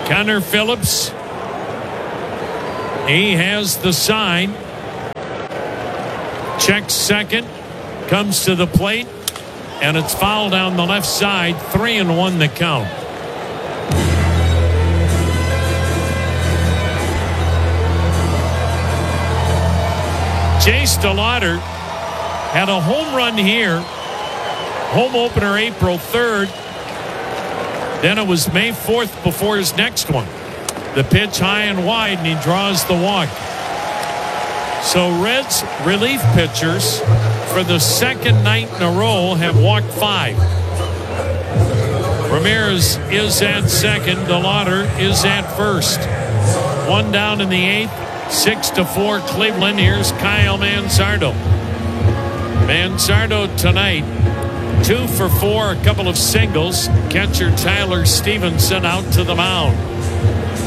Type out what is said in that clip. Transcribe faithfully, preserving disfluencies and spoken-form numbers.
Connor Phillips, he has the sign. Checks second, comes to the plate, and it's fouled down the left side. Three and one the count. Jace DeLauder had a home run here. Home opener April third. Then it was May fourth before his next one. The pitch high and wide, and he draws the walk. So Reds relief pitchers for the second night in a row have walked five. Ramirez is at second. DeLauder is at first. One down in the eighth. Six to four Cleveland. Here's Kyle Manzardo. Manzardo tonight, two for four, a couple of singles. Catcher Tyler Stevenson out to the mound.